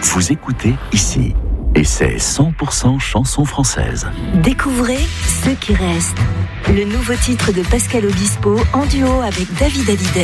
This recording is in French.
Vous écoutez ici. Et c'est 100% chansons françaises. Découvrez Ceux qui restent. Le nouveau titre de Pascal Obispo en duo avec David Hallyday.